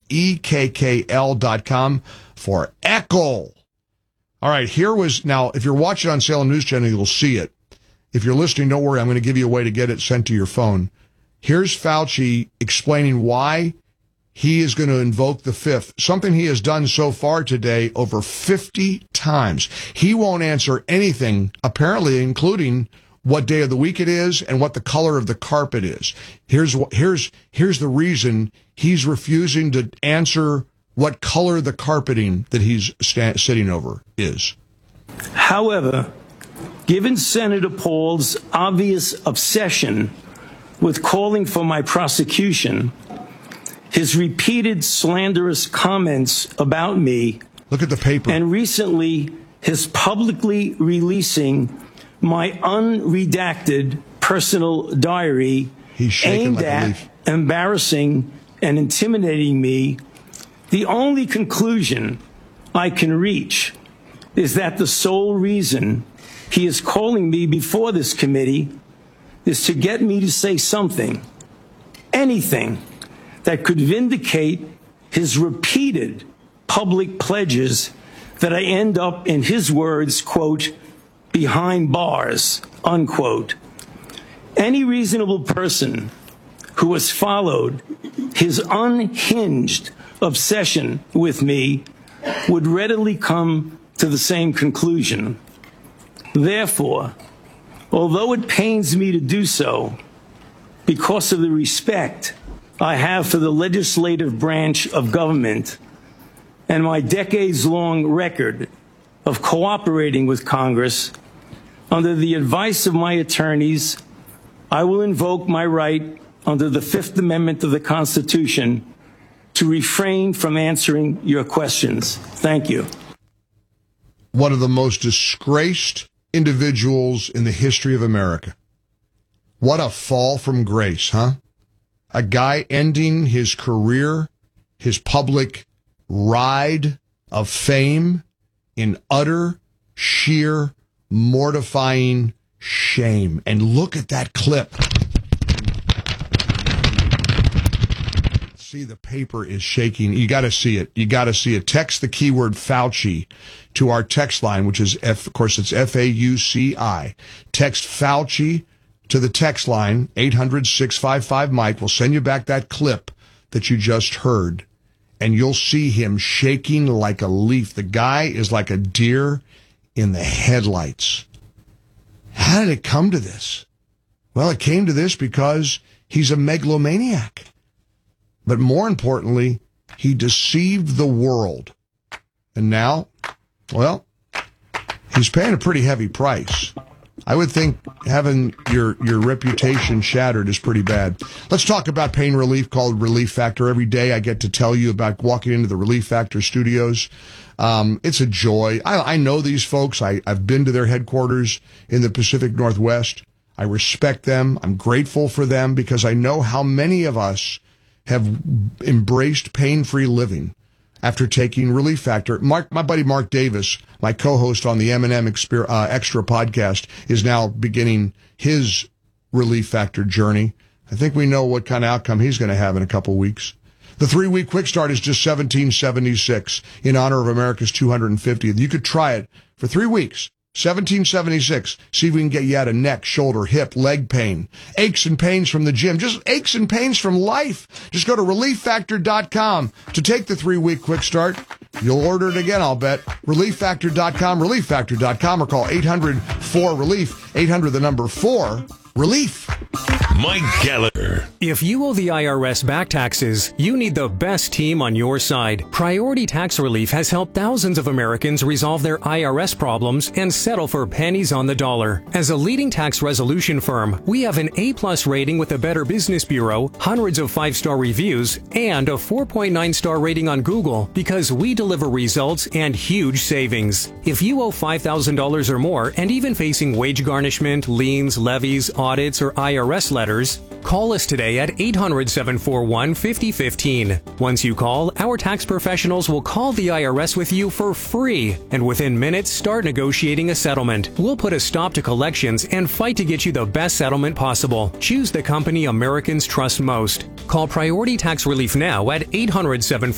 EKKL.com for Eckel. All right, now, if you're watching on Salem News Channel, you'll see it. If you're listening, don't worry, I'm going to give you a way to get it sent to your phone. Here's Fauci explaining why he is going to invoke the fifth, something he has done so far today over 50 times. He won't answer anything, apparently, including what day of the week it is and what the color of the carpet is. Here's the reason he's refusing to answer what color the carpeting that he's sitting over is. However, given Senator Paul's obvious obsession with calling for my prosecution, his repeated slanderous comments about me, look at the paper, and recently his publicly releasing my unredacted personal diary aimed like at embarrassing and intimidating me, the only conclusion I can reach is that the sole reason he is calling me before this committee is to get me to say something, anything, that could vindicate his repeated public pledges that I end up, in his words, quote, behind bars, unquote. Any reasonable person who has followed his unhinged obsession with me would readily come to the same conclusion. Therefore, although it pains me to do so, because of the respect I have for the legislative branch of government and my decades-long record of cooperating with Congress, under the advice of my attorneys, I will invoke my right under the Fifth Amendment of the Constitution to refrain from answering your questions. Thank you. One of the most disgraced individuals in the history of America. What a fall from grace, huh? A guy ending his career, his public ride of fame in utter, sheer, mortifying shame. And look at that clip. See, the paper is shaking. You got to see it. You got to see it. Text the keyword Fauci to our text line, which is, of course, it's FAUCI. Text Fauci to the text line, 800-655-MIKE. We'll send you back that clip that you just heard, and you'll see him shaking like a leaf. The guy is like a deer in the headlights. How did it come to this? Well, it came to this because he's a megalomaniac. But more importantly, he deceived the world. And now, well, he's paying a pretty heavy price. I would think having your reputation shattered is pretty bad. Let's talk about pain relief called Relief Factor. Every day I get to tell you about walking into the Relief Factor studios. It's a joy. I know these folks. I've been to their headquarters in the Pacific Northwest. I respect them. I'm grateful for them because I know how many of us have embraced pain-free living after taking Relief Factor. My buddy Mark Davis, my co-host on the M&M Extra podcast, is now beginning his Relief Factor journey. I think we know what kind of outcome he's going to have in a couple weeks. The 3-week quick start is just $17.76 in honor of America's 250th. You could try it for 3 weeks. $17.76. See if we can get you out of neck, shoulder, hip, leg pain, aches and pains from the gym, just aches and pains from life. Just go to ReliefFactor.com to take the 3-week quick start. You'll order it again, I'll bet. ReliefFactor.com, ReliefFactor.com, or call 800-4RELIEF, 800 the number 4, RELIEF. Mike Gallagher. If you owe the IRS back taxes, you need the best team on your side. Priority Tax Relief has helped thousands of Americans resolve their IRS problems and settle for pennies on the dollar. As a leading tax resolution firm, we have an A+ rating with the Better Business Bureau, hundreds of 5-star reviews, and a 4.9-star rating on Google because we deliver results and huge savings. If you owe $5,000 or more and even facing wage garnishment, liens, levies, audits, or IRS letters, call us today at 800-741-5015. Once you call, our tax professionals will call the IRS with you for free, and within minutes start negotiating a settlement. We'll put a stop to collections and fight to get you the best settlement possible. Choose the company Americans trust most. Call Priority Tax Relief now at 800-741-5015.